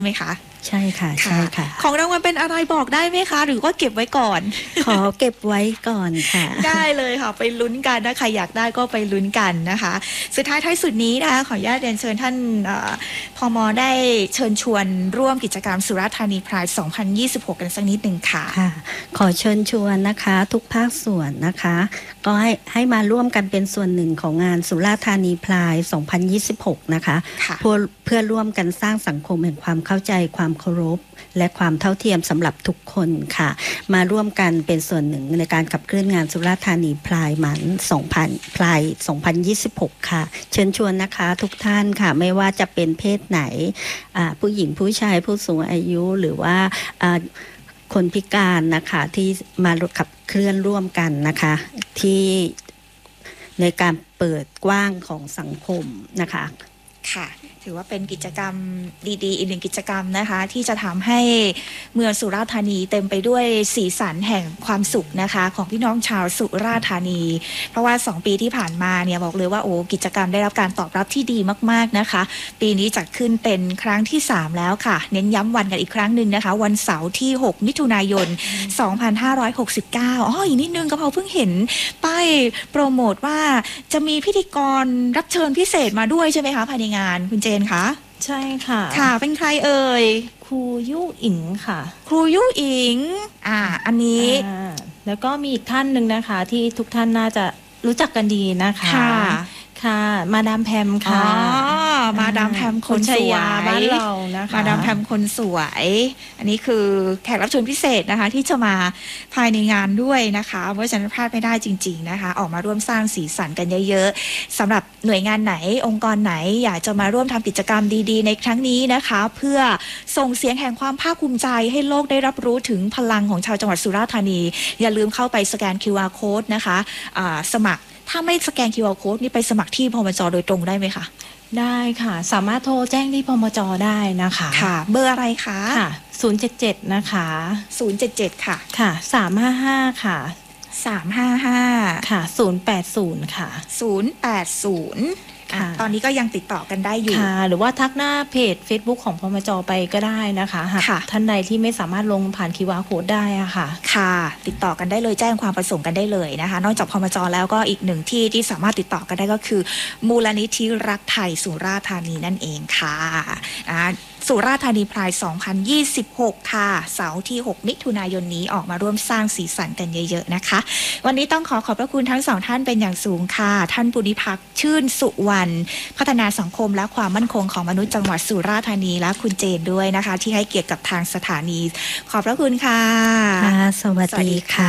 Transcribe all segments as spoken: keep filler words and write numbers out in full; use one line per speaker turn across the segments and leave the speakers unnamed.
ไหมคะ
ใช่ค่ะใช่ค่ะ
ของรางวัลเป็นอะไรบอกได้ไหมคะหรือว่าเก็บไว้ก่อน
ขอเก็บไว้ก่อนค่ะ
ได้เลยค่ะไปลุ้นกันนะใครอยากได้ก็ไปลุ้นกันนะคะสุดท้ายท้ายสุดนี้นะคะขออนุญาตเรียนเชิญท่านพม.ได้เชิญชวนร่วมกิจกรรมสุราษฎร์ธานีไพร์ สองพันยี่สิบหก กันสักนิดหนึ่งค่ะ
ค่ะขอเชิญชวนนะคะทุกภาคส่วนนะคะก็ให้ให้มาร่วมกันเป็นส่วนหนึ่งของงานสุราษฎร์ธานีไพร์ สองพันยี่สิบหก นะคะเพื่อเพื่อร่วมกันสร้างสังคมแห่งความเข้าใจความเคารพและความเท่าเทียมสำหรับทุกคนค่ะมาร่วมกันเป็นส่วนหนึ่งในการขับเคลื่อนงานสุราษฎร์ธานีไพร์มันสองพันไพร์สองพันยี่สิบหกค่ะเชิญชวนนะคะทุกท่านค่ะไม่ว่าจะเป็นเพศไหนผู้หญิงผู้ชายผู้สูงอายุหรือว่าคนพิการนะคะที่มาขับเคลื่อนร่วมกันนะคะที่ในการเปิดกว้างของสังคมนะคะ
ค่ะถือว่าเป็นกิจกรรมดีๆอีกหนึ่งกิจกรรมนะคะที่จะทำให้เมืองสุราษฎร์ธานีเต็มไปด้วยสีสันแห่งความสุขนะคะของพี่น้องชาวสุราษฎร์ธานีเพราะว่าสองปีที่ผ่านมาเนี่ยบอกเลยว่าโอ้กิจกรรมได้รับการตอบรับที่ดีมากๆนะคะปีนี้จัดขึ้นเป็นครั้งที่สามแล้วค่ะเน้นย้ำวันกันอีกครั้งหนึ่งนะคะวันเสาร์ที่หกมิถุนายนสองพันห้าร้อยหกสิบเก้าอ๋ออีกนิดนึงก็พอเพิ่งเห็นป้ายโปรโมทว่าจะมีพิธีกรรับเชิญพิเศษมาด้วยใช่ไหมคะภายในงานคุณเจนคะ
ใช่ค่ะ
ค่ะเป็นใครเอ่ย
ครูยู่อิงค่ะ
ครูยู่อิงอ่าอันนี้
แล้วก็มีอีกท่านหนึ่งนะคะที่ทุกท่านน่าจะรู้จักกันดีนะคะค่ะค่ะมาดามแพมค่ะ
มาดามแพมคนสวย
บ้านเรานะคะ
มาดามแพมคนสวยอันนี้คือแขกรับเชิญพิเศษนะคะที่จะมาภายในงานด้วยนะคะเพราะฉะนั้นพลาดไม่ได้จริงๆนะคะออกมาร่วมสร้างสีสันกันเยอะๆสำหรับหน่วยงานไหนองค์กรไหนอยากจะมาร่วมทำกิจกรรมดีๆในครั้งนี้นะคะเพื่อส่งเสียงแห่งความภาคภูมิใจให้โลกได้รับรู้ถึงพลังของชาวจังหวัดสุราษฎร์ธานีอย่าลืมเข้าไปสแกน คิว อาร์ Code นะคะะสมัครถ้าไม่สแกน คิว อาร์ Code นี่ไปสมัครที่พมจ.โดยตรงได้ไหมคะ
ได้ค่ะสามารถโทรแจ้งที่พมจ.ได้นะคะ
ค่ะเบอร์อะไรคะ
ค่ะศูนย์ เจ็ด เจ็ดนะคะ
ศูนย์ เจ็ด เจ็ดค่ะ
ค่ะสาม ห้า ห้าค่ะ
สาม ห้า ห้า
ค่ะศูนย์ แปด ศูนย์ค่ะ
ศูนย์ แปด ศูนย์ตอนนี้ก็ยังติดต่อกันได้อยู่
ค่ะหรือว่าทักหน้าเพจ Facebook ของพมจ.ไปก็ได้นะคะหากท่านใดที่ไม่สามารถลงผ่าน คิว อาร์ Code ได้อะค่ะ
ค่ะติดต่อกันได้เลยแจ้งความประสงค์กันได้เลยนะคะนอกจากพมจ.แล้วก็อีกหนึ่งที่ที่สามารถติดต่อกันได้ก็คือมูลนิธิรักไทยสุราษฎร์ธานีนั่นเองค่ะนะสุราษฎร์ธานีไพร์ สองพันยี่สิบหกค่ะเสาร์ที่หกมิถุนายนนี้ออกมาร่วมสร้างสีสันกันเยอะๆนะคะวันนี้ต้องขอขอบพระคุณทั้งสองท่านเป็นอย่างสูงค่ะท่านปุณิภักดิ์ชื่นสุวรรณพัฒนาสังคมและความมั่นคงของมนุษย์จังหวัดสุราษฎร์ธานีและคุณเจนด้วยนะคะที่ให้เกียรติกับทางสถานีขอบพระคุณค่ะ
สวัสดีค่ะ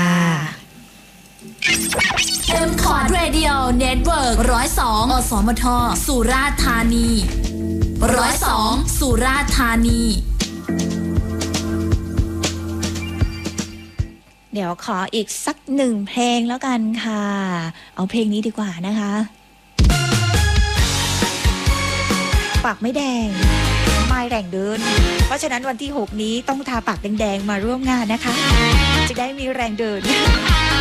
M Cord Radio Network หนึ่งศูนย์สองอสมทสุราษฎร์ธานีหนึ่งศูนย์สองสุราษฎร์ธานี
เดี๋ยวขออีกสักหนึ่งเพลงแล้วกันค่ะเอาเพลงนี้ดีกว่านะคะปากไม่แดงไม่แรงเดินเพราะฉะนั้นวันที่หกนี้ต้องทาปากแดงๆมาร่วมงานนะคะจะได้มีแรงเดิน